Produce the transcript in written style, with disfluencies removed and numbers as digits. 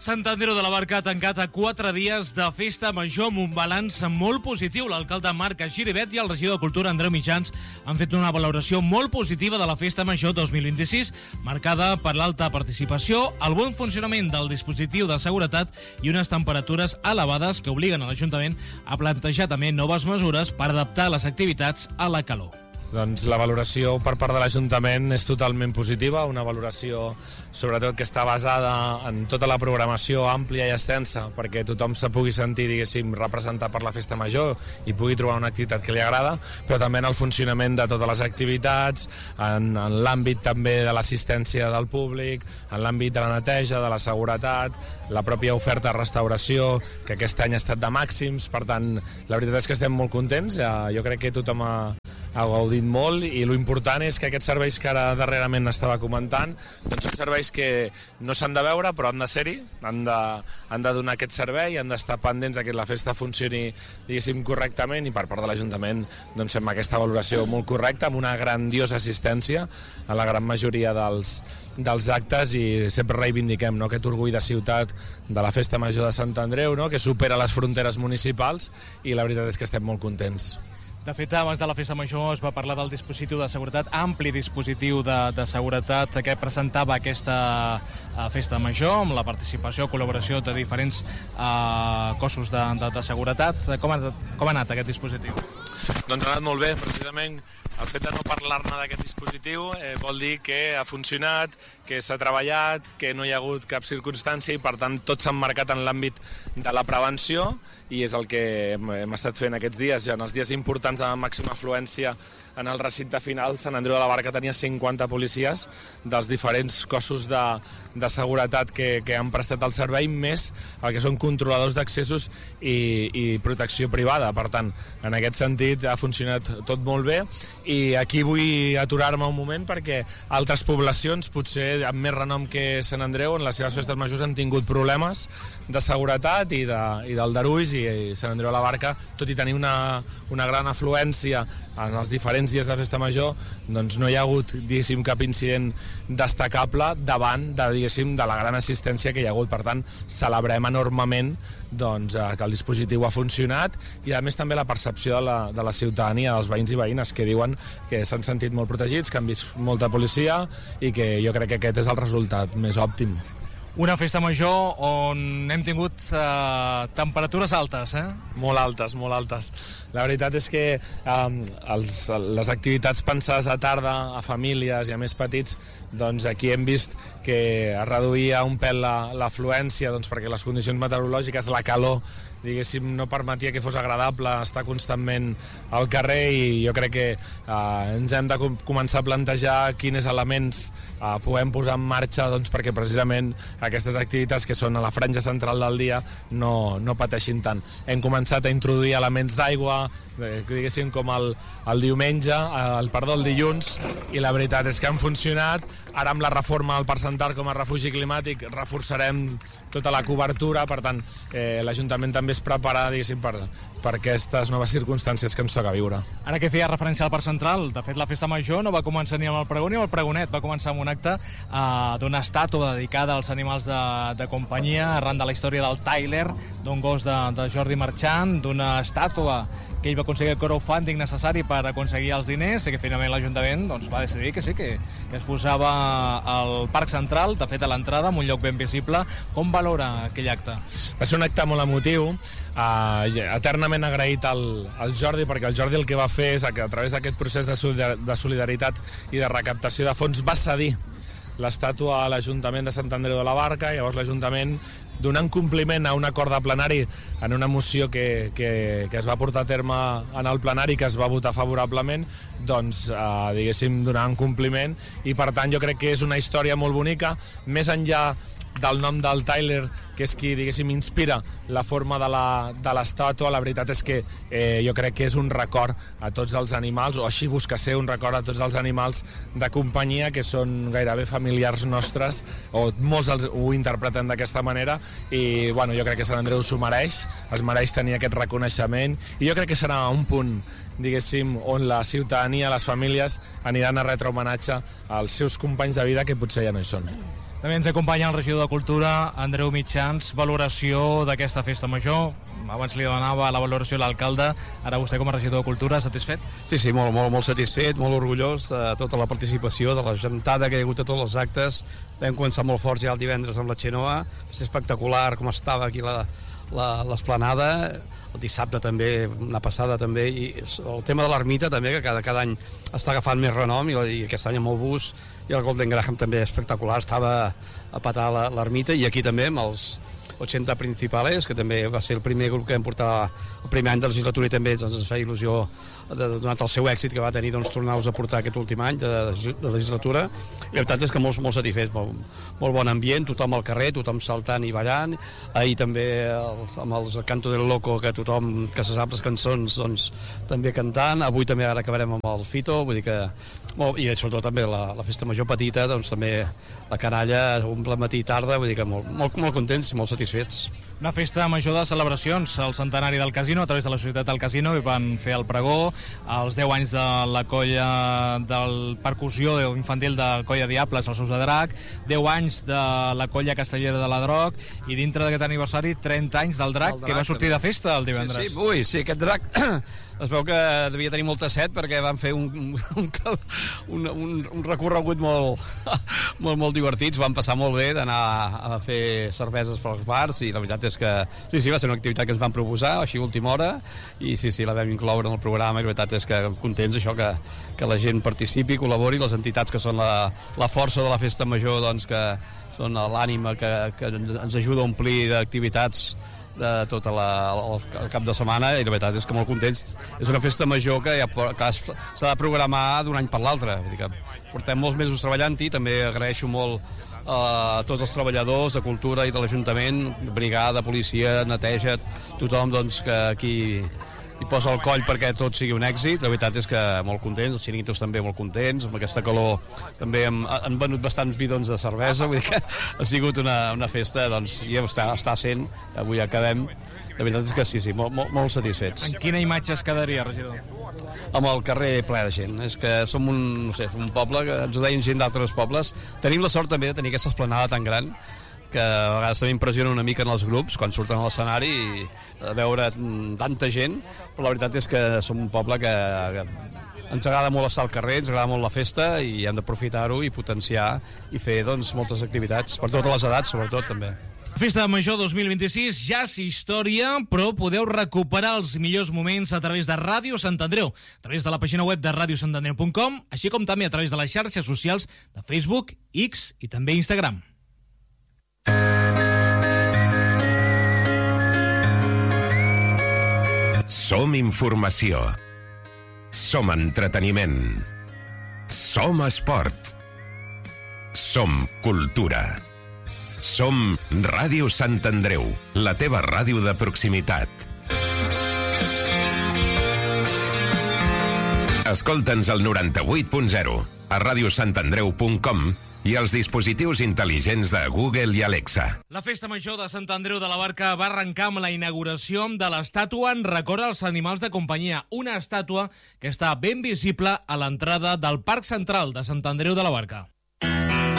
Sant Andreu de la Barca ha tancat a 4 dies de festa major amb un balanç molt positiu. L'alcalde Marc Giribet i el regidor de Cultura, Andreu Mitjans, han fet una valoració molt positiva de la festa major 2026, marcada per l'alta participació, el bon funcionament del dispositiu de seguretat i unes temperatures elevades que obliguen a l'Ajuntament a plantejar també noves mesures per adaptar les activitats a la calor. Doncs la valoració per part de l'Ajuntament és totalment positiva, una valoració sobretot que està basada en tota la programació àmplia i extensa perquè tothom se pugui sentir, diguéssim, representat per la festa major i pugui trobar una activitat que li agrada, però també en el funcionament de totes les activitats, en l'àmbit també de l'assistència del públic, en l'àmbit de la neteja, de la seguretat, la pròpia oferta de restauració, que aquest any ha estat de màxims. Per tant, la veritat és que estem molt contents, jo crec que tothom ha gaudit molt, i l'important és que aquests serveis que ara darrerament estava comentant doncs són serveis que no s'han de veure però han de ser-hi, han de donar aquest servei, han d'estar pendents que la festa funcioni, diguéssim, correctament, i per part de l'Ajuntament doncs fem aquesta valoració molt correcta, amb una grandiosa assistència a la gran majoria dels actes, i sempre reivindiquem aquest orgull de ciutat de la festa major de Sant Andreu, que supera les fronteres municipals, i la veritat és que estem molt contents. De fet, abans de la festa major es va parlar del dispositiu de seguretat, ampli dispositiu de seguretat que presentava aquesta festa major, amb la participació, col·laboració de diferents cossos de seguretat. Com ha anat aquest dispositiu? Doncs ha anat molt bé, precisament. El fet de no parlar-ne d'aquest dispositiu vol dir que ha funcionat, que s'ha treballat, que no hi ha hagut cap circumstància, i per tant tot s'ha emmarcat en l'àmbit de la prevenció, i és el que hem estat fent aquests dies. Ja en els dies importants de màxima afluència en el recinte final, Sant Andreu de la Barca tenia 50 policies dels diferents cossos de seguretat que han prestat el servei, més el que són controladors d'accessos i protecció privada. Per tant, en aquest sentit ha funcionat tot molt bé, i aquí vull aturar-me un moment perquè altres poblacions, potser amb més renom que Sant Andreu, en les seves festes majors han tingut problemes de seguretat i d'aldarulls, i Sant Andreu de la Barca, tot i tenir una gran afluència en els diferents dies de festa major, doncs no hi ha hagut, diguéssim, cap incident destacable davant de la gran assistència que hi ha hagut. Per tant, celebrem enormement que el dispositiu ha funcionat, i a més també la percepció de la ciutadania, dels veïns i veïnes, que diuen que s'han sentit molt protegits, que han vist molta policia, i que jo crec que aquest és el resultat més òptim. Una festa major on hem tingut temperatures altes, Molt altes, molt altes. La veritat és que les activitats pensades a tarda, a famílies i a més petits, doncs aquí hem vist que es reduïa un pèl l'afluència, perquè les condicions meteorològiques, la calor, diguéssim, no permetia que fos agradable estar constantment al carrer, i jo crec que ens hem de començar a plantejar quins elements podem posar en marxa perquè precisament aquestes activitats que són a la franja central del dia no pateixin tant. Hem començat a introduir elements d'aigua, diguéssim, com el dilluns, i la veritat és que han funcionat. Ara amb la reforma del Parc Central com a refugi climàtic reforçarem tota la cobertura. Per tant, l'Ajuntament també es prepara, diguéssim, per aquestes noves circumstàncies que ens toca viure. Ara que feia referència al Parc Central, de fet la festa major no va començar ni amb el pregó ni amb el pregonet, va començar amb un acte d'una estàtua dedicada als animals de companyia, arran de la història del Tyler, d'un gos de Jordi Marchant, d'una estàtua que ell va aconseguir el crowdfunding necessari per aconseguir els diners, i que finalment l'Ajuntament va decidir que sí, que es posava al Parc Central, de fet a l'entrada, en un lloc ben visible. Com valora aquell acte? Va ser un acte molt emotiu, eternament agraït al Jordi, perquè el Jordi el que va fer és que a través d'aquest procés de solidaritat i de recaptació de fons va cedir l'estàtua a l'Ajuntament de Sant Andreu de la Barca, i llavors l'Ajuntament, donant compliment a un acord de plenari en una moció que es va portar a terme en el plenari, que es va votar favorablement, diguéssim, donant compliment, i per tant jo crec que és una història molt bonica, més enllà del nom del Tyler, que és qui, diguéssim, inspira la forma de l'estàtua. La veritat és que jo crec que és un record a tots els animals, o així busca ser un record a tots els animals de companyia, que són gairebé familiars nostres, o molts ho interpreten d'aquesta manera, i jo crec que Sant Andreu s'ho mereix, es mereix tenir aquest reconeixement, i jo crec que serà un punt, diguéssim, on la ciutadania, les famílies, aniran a retre homenatge als seus companys de vida que potser ja no hi són. També ens acompanya el regidor de Cultura, Andreu Mitjans. Valoració d'aquesta festa major. Abans li demanava la valoració a l'alcalde, ara vostè com a regidor de Cultura, satisfet? Sí, molt satisfet, molt orgullós de tota la participació, de la gentada que hi ha hagut a tots els actes. Vam començar molt forts ja el divendres amb la Xenoa, va ser espectacular com estava aquí l'esplanada. El dissabte també, una passada també, i el tema de l'ermita també, que cada any està agafant més renom, i aquest any amb el bus i el Golden Graham també espectacular, estava a patar l'ermita, i aquí també amb els 80 principals, que també va ser el primer grup que vam portar el primer any de legislatura, i també ens feia il·lusió, donat el seu èxit que va tenir, tornar-los a portar aquest últim any de legislatura. I la veritat és que molt satisfets, molt bon ambient, tothom al carrer, tothom saltant i ballant. Ahir també amb els Canto del Loco, que tothom que se sap les cançons, doncs també cantant. Avui també ara acabarem amb el Fito, vull dir que i sobretot també la festa major petita, doncs també la canalla omple matí i tarda, vull dir que molt contents i molt satisfets. Una festa major de celebracions, el centenari del casino, a través de la Societat del Casino, i van fer el pregó, els 10 anys de la colla del percussió infantil de Colla Diables, els Sous de Drac, 10 anys de la colla castellera de la Droc, i dintre d'aquest aniversari 30 anys del Drac, que va sortir de festa el divendres. Sí, aquest Drac es veu que devia tenir molta set, perquè van fer un recorregut molt divertits, van passar molt bé d'anar a fer cerveses pels bars, i la veritat és que sí, va ser una activitat que ens van proposar així a última hora, i sí, la vam incloure en el programa, i la veritat és que contents això, que la gent participi, col·labori, les entitats que són la força de la festa major, doncs que són l'ànima que ens ajuda a omplir d'activitats de tot el cap de setmana, i la veritat és que molt contents. És una festa major que s'ha de programar d'un any per l'altre, vull dir que portem molts mesos treballant-hi. També agraeixo molt a tots els treballadors de Cultura i de l'Ajuntament, brigada, policia, neteja, tothom doncs que aquí hi posa el coll perquè tot sigui un èxit. La veritat és que molt contents, els xiringuitos també molt contents, amb aquesta calor també han venut bastants bidons de cervesa, vull dir que ha sigut una festa, doncs ja està sent, avui acabem. La veritat és que sí, molt satisfets. En quina imatge es quedaria, regidor? Amb el carrer ple de gent. És que som un poble, que ens ho deien gent d'altres pobles. Tenim la sort també de tenir aquesta esplanada tan gran, que a vegades també impressiona una mica en els grups quan surten a l'escenari i veure tanta gent, però la veritat és que som un poble que ens agrada molt estar al carrer, ens agrada molt la festa, i hem d'aprofitar-ho i potenciar i fer doncs moltes activitats, per totes les edats sobretot també. Festa Major 2026 ja és història, però podeu recuperar els millors moments a través de Ràdio Sant Andreu, a través de la pàgina web de radiosantandreu.com, així com també a través de les xarxes socials de Facebook, X i també Instagram. Som informació. Som entreteniment. Som esport. Som cultura. Som Ràdio Sant Andreu, la teva ràdio de proximitat. Escolta'ns al 98.0, a radiosantandreu.com i els dispositius intel·ligents de Google i Alexa. La Festa Major de Sant Andreu de la Barca va arrencar amb la inauguració de l'estàtua en record als animals de companyia, una estàtua que està ben visible a l'entrada del Parc Central de Sant Andreu de la Barca.